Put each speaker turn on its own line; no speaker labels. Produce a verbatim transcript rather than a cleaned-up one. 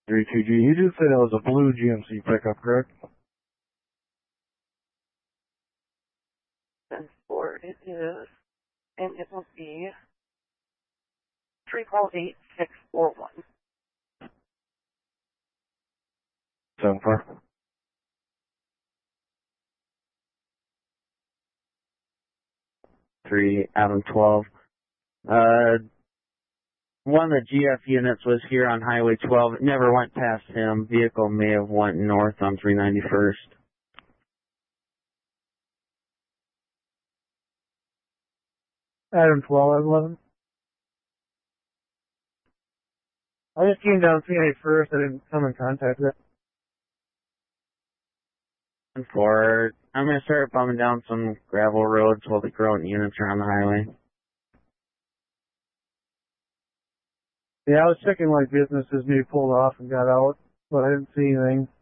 three two G. You did say that was a blue G M C pickup, correct?
ten four it is, and it will be three call eight six four one.
seven four.
Three Adam twelve. Uh, one of the G F units was here on Highway twelve. It never went past him. Vehicle may have went north on three ninety-first.
Adam twelve, eleven. I just came down three ninety-first. I didn't come in contact with it.
Four. I'm going to start bumming down some gravel roads while the growing units are on the highway.
Yeah, I was checking like businesses maybe pulled off and got out, but I didn't see anything.